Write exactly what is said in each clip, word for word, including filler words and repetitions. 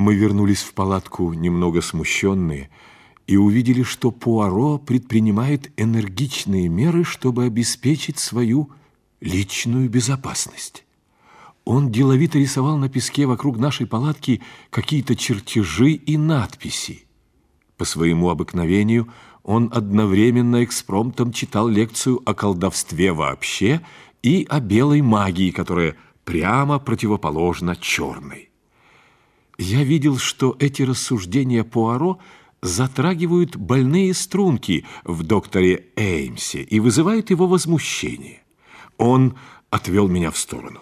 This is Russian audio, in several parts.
Мы вернулись в палатку немного смущенные и увидели, что Пуаро предпринимает энергичные меры, чтобы обеспечить свою личную безопасность. Он деловито рисовал на песке вокруг нашей палатки какие-то чертежи и надписи. По своему обыкновению он одновременно экспромтом читал лекцию о колдовстве вообще и о белой магии, которая прямо противоположна черной. Я видел, что эти рассуждения Пуаро затрагивают больные струнки в докторе Эймсе и вызывают его возмущение. Он отвел меня в сторону.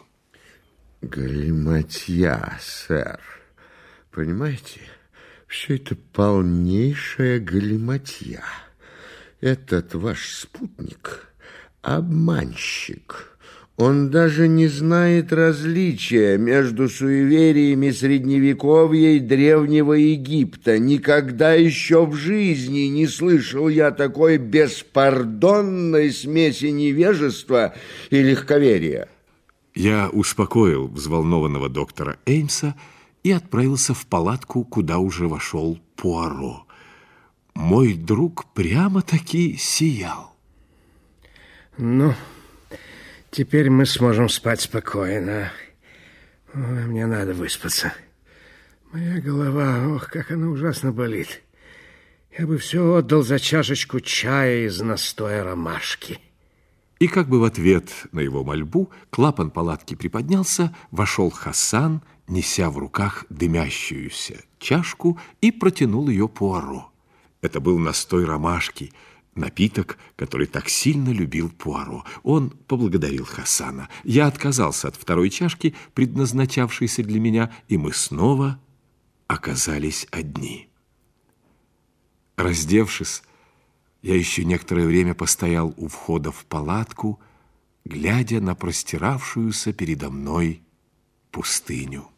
Галиматья, сэр. Понимаете, все это полнейшая галиматья. Этот ваш спутник – обманщик. Он даже не знает различия между суевериями Средневековья и Древнего Египта. Никогда еще в жизни не слышал я такой беспардонной смеси невежества и легковерия. Я успокоил взволнованного доктора Эймса и отправился в палатку, куда уже вошел Пуаро. Мой друг прямо-таки сиял. Ну, теперь мы сможем спать спокойно. Ой, мне надо выспаться. Моя голова, ох, как она ужасно болит. Я бы все отдал за чашечку чая из настоя ромашки. И как бы в ответ на его мольбу клапан палатки приподнялся, вошел Хасан, неся в руках дымящуюся чашку, и протянул ее Пуаро. Это был настой ромашки, напиток, который так сильно любил Пуаро. Он поблагодарил Хасана. Я отказался от второй чашки, предназначавшейся для меня, и мы снова оказались одни. Раздевшись, я еще некоторое время постоял у входа в палатку, глядя на простиравшуюся передо мной пустыню.